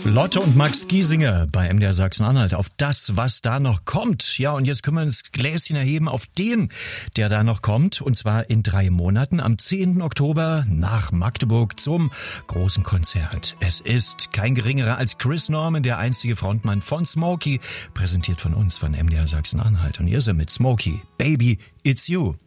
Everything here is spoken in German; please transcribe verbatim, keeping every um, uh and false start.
Lotte und Max Giesinger bei M D R Sachsen-Anhalt auf das, was da noch kommt. Ja, und jetzt können wir das Gläschen erheben auf den, der da noch kommt. Und zwar in drei Monaten am zehnten Oktober nach Magdeburg zum großen Konzert. Es ist kein geringerer als Chris Norman, der einstige Frontmann von Smokey, präsentiert von uns von M D R Sachsen-Anhalt. Und hier ist er mit Smokey. Baby, it's you.